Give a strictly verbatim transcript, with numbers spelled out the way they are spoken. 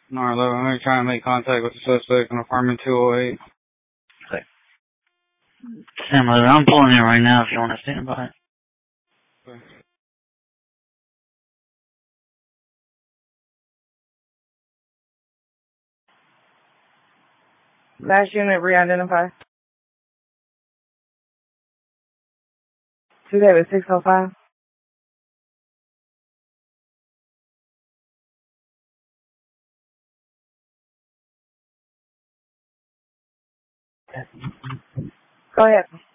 nine eleven, I'm trying to make contact with the suspect in apartment two oh eight. Okay. Sam, I'm pulling in right now if you want to stand by. Okay. Last unit re-identify. Two David six oh five. Go ahead.